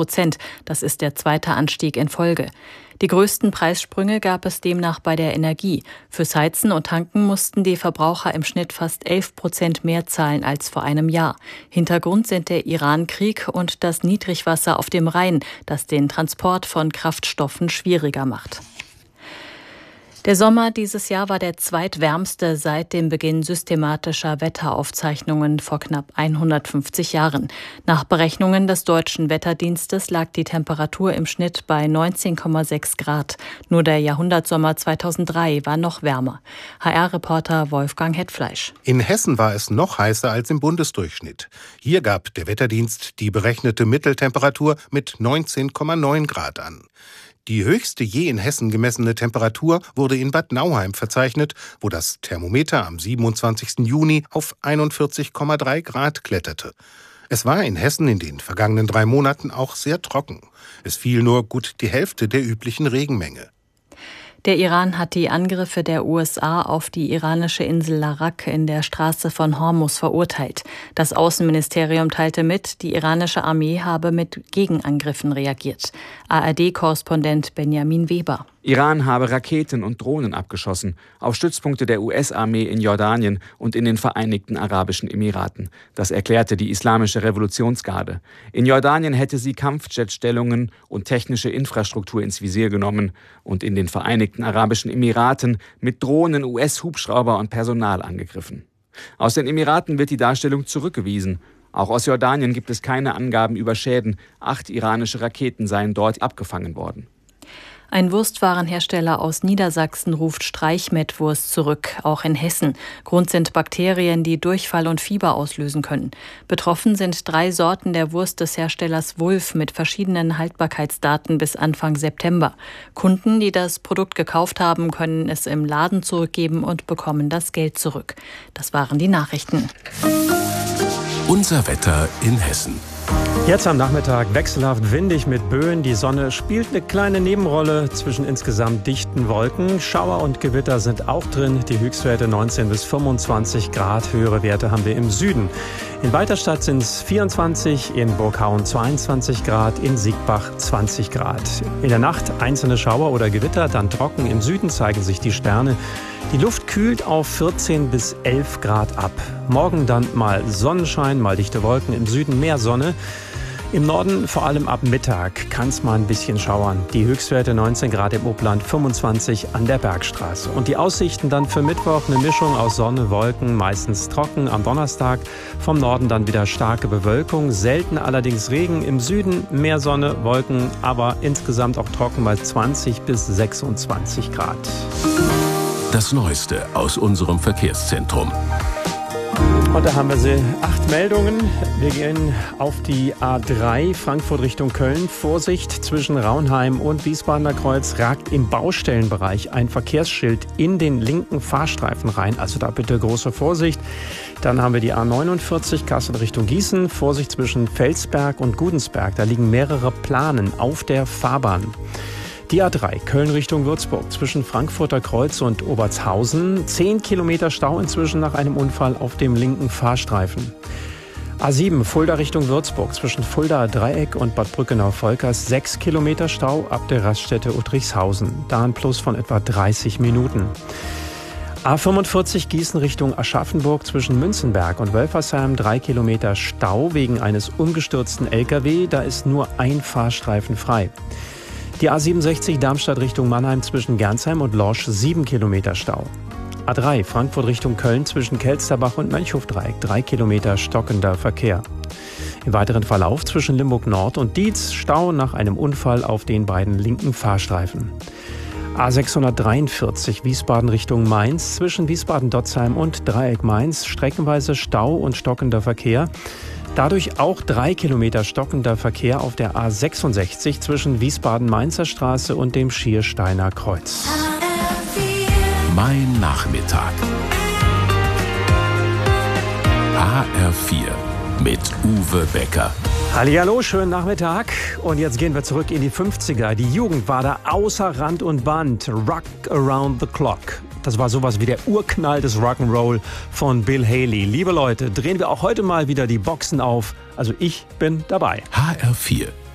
6%. Das ist der zweite Anstieg in Folge. Die größten Preissprünge gab es demnach bei der Energie. Fürs Heizen und Tanken mussten die Verbraucher im Schnitt fast 11% mehr zahlen als vor einem Jahr. Hintergrund sind der Iran-Krieg und das Niedrigwasser auf dem Rhein, das den Transport von Kraftstoffen schwieriger macht. Der Sommer dieses Jahr war der zweitwärmste seit dem Beginn systematischer Wetteraufzeichnungen vor knapp 150 Jahren. Nach Berechnungen des Deutschen Wetterdienstes lag die Temperatur im Schnitt bei 19,6 Grad. Nur der Jahrhundertsommer 2003 war noch wärmer. HR-Reporter Wolfgang Hetfleisch. In Hessen war es noch heißer als im Bundesdurchschnitt. Hier gab der Wetterdienst die berechnete Mitteltemperatur mit 19,9 Grad an. Die höchste je in Hessen gemessene Temperatur wurde in Bad Nauheim verzeichnet, wo das Thermometer am 27. Juni auf 41,3 Grad kletterte. Es war in Hessen in den vergangenen 3 Monaten auch sehr trocken. Es fiel nur gut die Hälfte der üblichen Regenmenge. Der Iran hat die Angriffe der USA auf die iranische Insel Larak in der Straße von Hormuz verurteilt. Das Außenministerium teilte mit, die iranische Armee habe mit Gegenangriffen reagiert. ARD-Korrespondent Benjamin Weber. Iran habe Raketen und Drohnen abgeschossen auf Stützpunkte der US-Armee in Jordanien und in den Vereinigten Arabischen Emiraten. Das erklärte die Islamische Revolutionsgarde. In Jordanien hätte sie Kampfjetstellungen und technische Infrastruktur ins Visier genommen und in den Vereinigten Arabischen Emiraten mit Drohnen, US-Hubschrauber und Personal angegriffen. Aus den Emiraten wird die Darstellung zurückgewiesen. Auch aus Jordanien gibt es keine Angaben über Schäden. 8 iranische Raketen seien dort abgefangen worden. Ein Wurstwarenhersteller aus Niedersachsen ruft Streichmettwurst zurück, auch in Hessen. Grund sind Bakterien, die Durchfall und Fieber auslösen können. Betroffen sind 3 Sorten der Wurst des Herstellers Wulf mit verschiedenen Haltbarkeitsdaten bis Anfang September. Kunden, die das Produkt gekauft haben, können es im Laden zurückgeben und bekommen das Geld zurück. Das waren die Nachrichten. Unser Wetter in Hessen. Jetzt am Nachmittag wechselhaft windig mit Böen. Die Sonne spielt eine kleine Nebenrolle zwischen insgesamt dichten Wolken. Schauer und Gewitter sind auch drin. Die Höchstwerte 19 bis 25 Grad. Höhere Werte haben wir im Süden. In Weiterstadt sind es 24, in Burghauen 22 Grad, in Siegbach 20 Grad. In der Nacht einzelne Schauer oder Gewitter, dann trocken. Im Süden zeigen sich die Sterne. Die Luft kühlt auf 14 bis 11 Grad ab. Morgen dann mal Sonnenschein, mal dichte Wolken, im Süden mehr Sonne. Im Norden vor allem ab Mittag kann es mal ein bisschen schauern. Die Höchstwerte 19 Grad im Upland, 25 an der Bergstraße. Und die Aussichten dann für Mittwoch eine Mischung aus Sonne, Wolken, meistens trocken. Am Donnerstag vom Norden dann wieder starke Bewölkung, selten allerdings Regen. Im Süden mehr Sonne, Wolken, aber insgesamt auch trocken bei 20 bis 26 Grad. Das Neueste aus unserem Verkehrszentrum. Und da haben wir 8 Meldungen. Wir gehen auf die A3 Frankfurt Richtung Köln. Vorsicht, zwischen Raunheim und Wiesbadener Kreuz ragt im Baustellenbereich ein Verkehrsschild in den linken Fahrstreifen rein. Also da bitte große Vorsicht. Dann haben wir die A49 Kassel Richtung Gießen. Vorsicht zwischen Felsberg und Gudensberg. Da liegen mehrere Planen auf der Fahrbahn. Die A3 Köln Richtung Würzburg zwischen Frankfurter Kreuz und Obertshausen. 10 Kilometer Stau inzwischen nach einem Unfall auf dem linken Fahrstreifen. A7 Fulda Richtung Würzburg zwischen Fuldaer Dreieck und Bad Brückenau-Volkers. 6 Kilometer Stau ab der Raststätte Uttrichshausen. Da ein Plus von etwa 30 Minuten. A45 Gießen Richtung Aschaffenburg zwischen Münzenberg und Wölfersheim. 3 Kilometer Stau wegen eines umgestürzten LKW. Da ist nur ein Fahrstreifen frei. Die A67 Darmstadt Richtung Mannheim zwischen Gernsheim und Lorsch 7 Kilometer Stau. A3 Frankfurt Richtung Köln zwischen Kelsterbach und Mönchhofdreieck 3 Kilometer stockender Verkehr. Im weiteren Verlauf zwischen Limburg Nord und Dietz Stau nach einem Unfall auf den beiden linken Fahrstreifen. A643 Wiesbaden Richtung Mainz zwischen Wiesbaden-Dotzheim und Dreieck Mainz streckenweise Stau und stockender Verkehr. Dadurch auch 3 Kilometer stockender Verkehr auf der A66 zwischen Wiesbaden-Mainzer Straße und dem Schiersteiner Kreuz. Mein Nachmittag. HR4 mit Uwe Becker. Hallihallo, schönen Nachmittag. Und jetzt gehen wir zurück in die 50er. Die Jugend war da außer Rand und Band. Rock Around the Clock. Das war sowas wie der Urknall des Rock'n'Roll von Bill Haley. Liebe Leute, drehen wir auch heute mal wieder die Boxen auf. Also ich bin dabei. HR4,